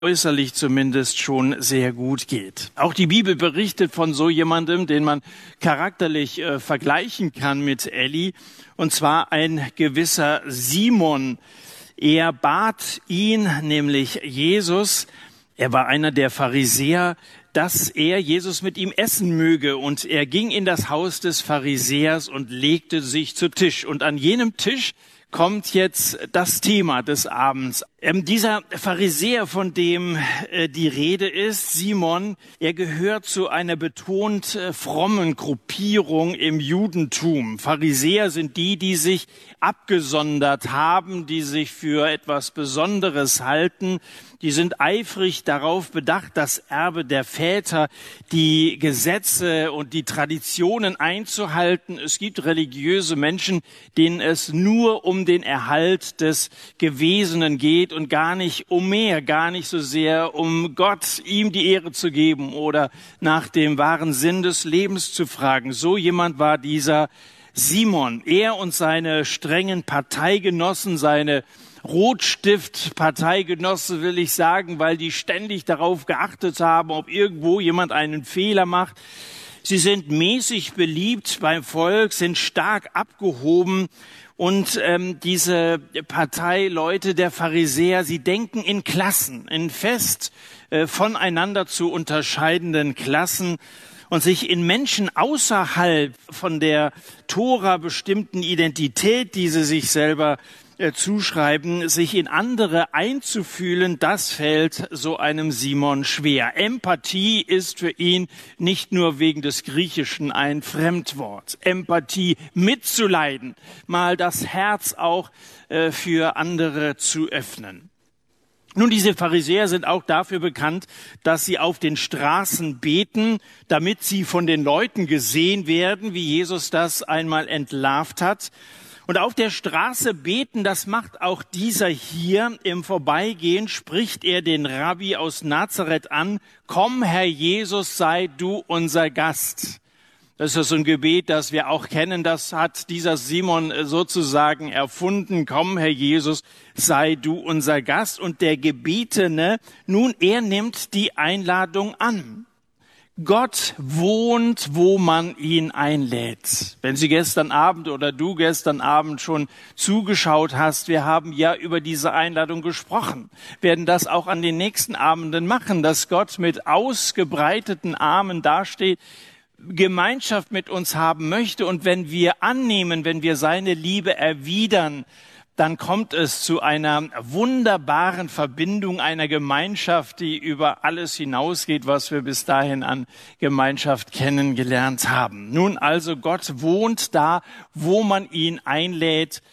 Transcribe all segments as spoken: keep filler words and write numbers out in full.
äußerlich zumindest schon sehr gut geht. Auch die Bibel berichtet von so jemandem, den man charakterlich äh, vergleichen kann mit Eli, und zwar ein gewisser Simon. Er bat ihn, nämlich Jesus, er war einer der Pharisäer, dass er Jesus mit ihm essen möge. Und er ging in das Haus des Pharisäers und legte sich zu Tisch. Und an jenem Tisch kommt jetzt das Thema des Abends. Ähm, dieser Pharisäer, von dem äh, die Rede ist, Simon, er gehört zu einer betont äh, frommen Gruppierung im Judentum. Pharisäer sind die, die sich abgesondert haben, die sich für etwas Besonderes halten. Die sind eifrig darauf bedacht, das Erbe der Väter, die Gesetze und die Traditionen einzuhalten. Es gibt religiöse Menschen, denen es nur um den Erhalt des Gewesenen geht und gar nicht um mehr, gar nicht so sehr um Gott, ihm die Ehre zu geben oder nach dem wahren Sinn des Lebens zu fragen. So jemand war dieser Simon. Er und seine strengen Parteigenossen, seine Rotstift-Parteigenosse will ich sagen, weil die ständig darauf geachtet haben, ob irgendwo jemand einen Fehler macht. Sie sind mäßig beliebt beim Volk, sind stark abgehoben. Und ähm, diese Parteileute der Pharisäer, sie denken in Klassen, in fest äh, voneinander zu unterscheidenden Klassen und sich in Menschen außerhalb von der Tora bestimmten Identität, die sie sich selber äh, zuschreiben, sich in andere einzufühlen, das fällt so einem Simon schwer. Empathie ist für ihn nicht nur wegen des Griechischen ein Fremdwort. Empathie, mitzuleiden, mal das Herz auch äh, für andere zu öffnen. Nun, diese Pharisäer sind auch dafür bekannt, dass sie auf den Straßen beten, damit sie von den Leuten gesehen werden, wie Jesus das einmal entlarvt hat. Und auf der Straße beten, das macht auch dieser hier. Im Vorbeigehen spricht er den Rabbi aus Nazareth an: Komm, Herr Jesus, sei du unser Gast. Das ist so ein Gebet, das wir auch kennen. Das hat dieser Simon sozusagen erfunden. Komm, Herr Jesus, sei du unser Gast. Und der Gebetene, nun, er nimmt die Einladung an. Gott wohnt, wo man ihn einlädt. Wenn Sie gestern Abend oder du gestern Abend schon zugeschaut hast, wir haben ja über diese Einladung gesprochen, werden das auch an den nächsten Abenden machen, dass Gott mit ausgebreiteten Armen dasteht, Gemeinschaft mit uns haben möchte. Und wenn wir annehmen, wenn wir seine Liebe erwidern, dann kommt es zu einer wunderbaren Verbindung, einer Gemeinschaft, die über alles hinausgeht, was wir bis dahin an Gemeinschaft kennengelernt haben. Nun also, Gott wohnt da, wo man ihn einlädt.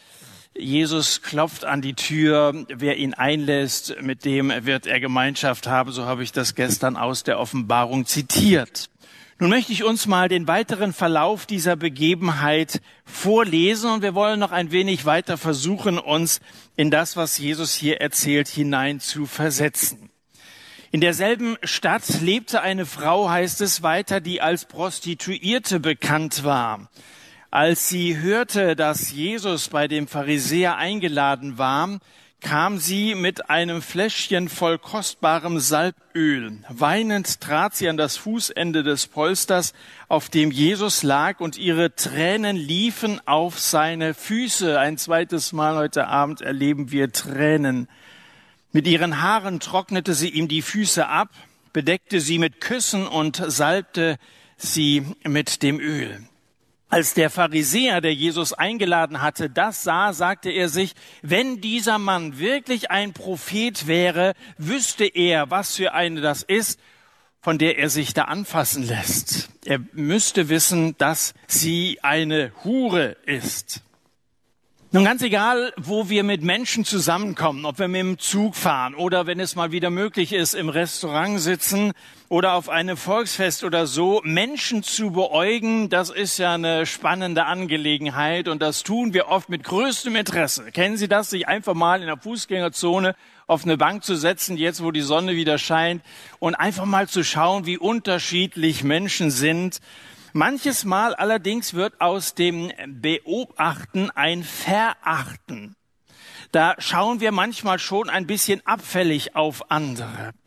Jesus klopft an die Tür. Wer ihn einlässt, mit dem wird er Gemeinschaft haben. So habe ich das gestern aus der Offenbarung zitiert. Nun möchte ich uns mal den weiteren Verlauf dieser Begebenheit vorlesen und wir wollen noch ein wenig weiter versuchen, uns in das, was Jesus hier erzählt, hinein zu versetzen. In derselben Stadt lebte eine Frau, heißt es weiter, die als Prostituierte bekannt war. Als sie hörte, dass Jesus bei dem Pharisäer eingeladen war, kam sie mit einem Fläschchen voll kostbarem Salböl. Weinend trat sie an das Fußende des Polsters, auf dem Jesus lag, und ihre Tränen liefen auf seine Füße. Ein zweites Mal heute Abend erleben wir Tränen. Mit ihren Haaren trocknete sie ihm die Füße ab, bedeckte sie mit Küssen und salbte sie mit dem Öl. Als der Pharisäer, der Jesus eingeladen hatte, das sah, sagte er sich, wenn dieser Mann wirklich ein Prophet wäre, wüsste er, was für eine das ist, von der er sich da anfassen lässt. Er müsste wissen, dass sie eine Hure ist. Nun, ganz egal, wo wir mit Menschen zusammenkommen, ob wir mit dem Zug fahren oder wenn es mal wieder möglich ist, im Restaurant sitzen oder auf einem Volksfest oder so, Menschen zu beäugen, das ist ja eine spannende Angelegenheit und das tun wir oft mit größtem Interesse. Kennen Sie das, sich einfach mal in der Fußgängerzone auf eine Bank zu setzen, jetzt wo die Sonne wieder scheint, und einfach mal zu schauen, wie unterschiedlich Menschen sind? Manches Mal allerdings wird aus dem Beobachten ein Verachten. da schauen wir manchmal schon ein bisschen abfällig auf andere.